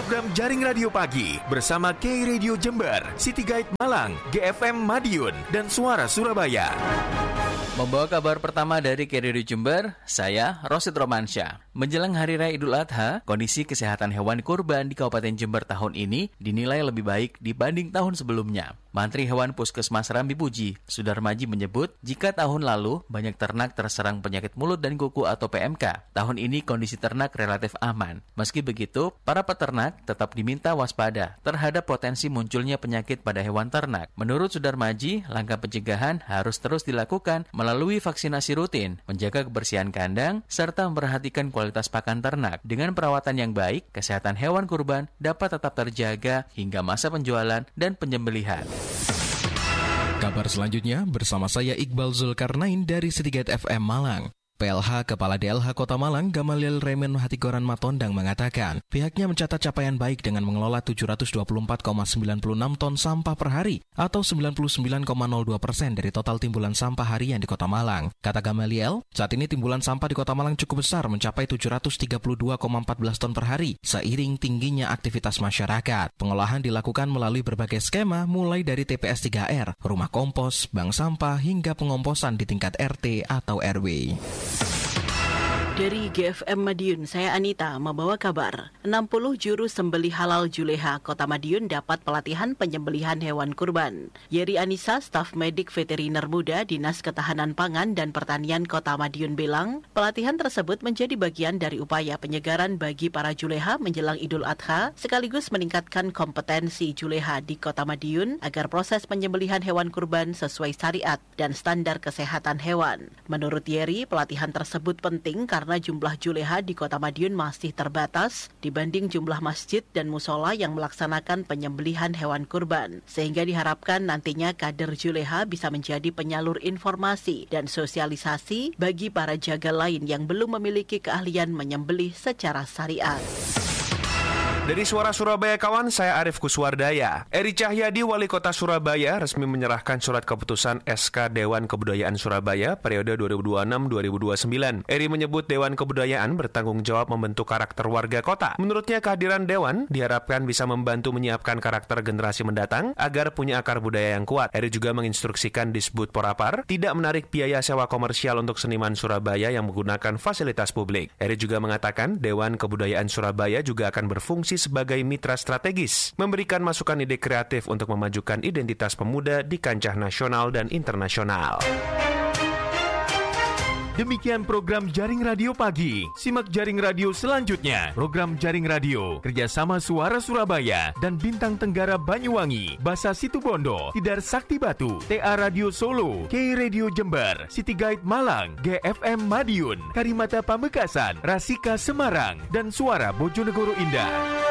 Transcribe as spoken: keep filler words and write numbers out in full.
program Jaring Radio Pagi bersama K Radio Jember, City Guide Malang, G F M Madiun, dan Suara Surabaya. Membawa kabar pertama dari K Radio Jember, saya Rosid Romansyah. Menjelang Hari Raya Idul Adha, kondisi kesehatan hewan kurban di Kabupaten Jember tahun ini dinilai lebih baik dibanding tahun sebelumnya. Mantri Hewan Puskesmas Rambi Puji, Sudarmaji menyebut, jika tahun lalu banyak ternak terserang penyakit mulut dan kuku atau P M K, tahun ini kondisi ternak relatif aman. Meski begitu, para peternak tetap diminta waspada terhadap potensi munculnya penyakit pada hewan ternak. Menurut Sudarmaji, langkah pencegahan harus terus dilakukan melalui vaksinasi rutin, menjaga kebersihan kandang, serta memperhatikan kualitas pakan ternak. Dengan perawatan yang baik, kesehatan hewan kurban dapat tetap terjaga hingga masa penjualan dan penyembelihan. Kabar selanjutnya bersama saya Iqbal Zulkarnain dari Citygate F M Malang. P L H Kepala D L H Kota Malang Gamaliel Remen Hatigoran Matondang mengatakan pihaknya mencatat capaian baik dengan mengelola tujuh ratus dua puluh empat koma sembilan enam ton sampah per hari atau sembilan puluh sembilan koma nol dua persen dari total timbulan sampah harian di Kota Malang. Kata Gamaliel, saat ini timbulan sampah di Kota Malang cukup besar mencapai tujuh ratus tiga puluh dua koma empat belas ton per hari seiring tingginya aktivitas masyarakat. Pengolahan dilakukan melalui berbagai skema mulai dari T P S tiga R, rumah kompos, bank sampah hingga pengomposan di tingkat R T atau R W. Dari G F M Madiun, saya Anita membawa kabar. enam puluh juru sembelih halal Juleha Kota Madiun dapat pelatihan penyembelihan hewan kurban. Yeri Anissa, staf medik veteriner muda Dinas Ketahanan Pangan dan Pertanian Kota Madiun bilang, pelatihan tersebut menjadi bagian dari upaya penyegaran bagi para Juleha menjelang Idul Adha, sekaligus meningkatkan kompetensi Juleha di Kota Madiun agar proses penyembelihan hewan kurban sesuai syariat dan standar kesehatan hewan. Menurut Yeri, pelatihan tersebut penting karena karena jumlah Juleha di Kota Madiun masih terbatas dibanding jumlah masjid dan musola yang melaksanakan penyembelihan hewan kurban. Sehingga diharapkan nantinya kader Juleha bisa menjadi penyalur informasi dan sosialisasi bagi para jagal lain yang belum memiliki keahlian menyembelih secara syariat. Dari Suara Surabaya kawan, saya Arif Kuswardaya. Eri Cahyadi, Wali Kota Surabaya, resmi menyerahkan surat keputusan S K Dewan Kebudayaan Surabaya periode dua ribu dua puluh enam sampai dua ribu dua puluh sembilan. Eri menyebut Dewan Kebudayaan bertanggung jawab membentuk karakter warga kota. Menurutnya kehadiran Dewan diharapkan bisa membantu menyiapkan karakter generasi mendatang agar punya akar budaya yang kuat. Eri juga menginstruksikan Disbud Porapar tidak menarik biaya sewa komersial untuk seniman Surabaya yang menggunakan fasilitas publik. Eri juga mengatakan Dewan Kebudayaan Surabaya juga akan berfungsi sebagai mitra strategis, memberikan masukan ide kreatif untuk memajukan identitas pemuda di kancah nasional dan internasional. Demikian program Jaring Radio Pagi. Simak Jaring Radio selanjutnya. Program Jaring Radio kerjasama Suara Surabaya dan Bintang Tenggara Banyuwangi, Basa Situbondo, Tidar Sakti Batu, T A Radio Solo, K Radio Jember, City Guide Malang, G F M Madiun, Karimata Pamekasan, Rasika Semarang, dan Suara Bojonegoro Indah.